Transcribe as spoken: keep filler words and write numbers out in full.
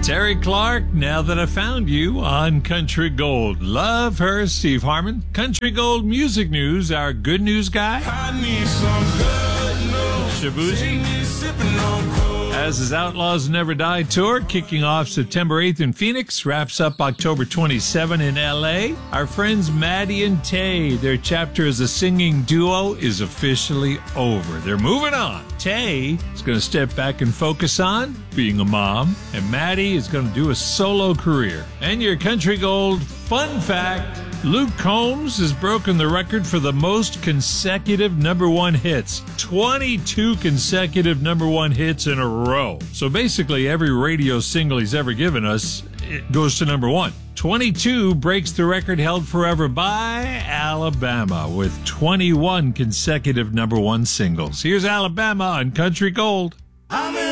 Terry Clark, Now That I Found You on Country Gold. Love her, Steve Harmon. Country Gold Music News, our good news guy. I need some good news. Shabuzi. As his Outlaws Never Die tour, kicking off September eighth in Phoenix, wraps up October twenty-seventh in L A. Our friends Maddie and Tay, their chapter as a singing duo is officially over. They're moving on. Tay is going to step back and focus on being a mom, and Maddie is going to do a solo career. And your Country Gold fun fact, Luke Combs has broken the record for the most consecutive number one hits. twenty-two consecutive number one hits in a row. So basically every radio single he's ever given us, it goes to number one. twenty-two breaks the record held forever by Alabama with twenty-one consecutive number one singles. Here's Alabama on Country Gold.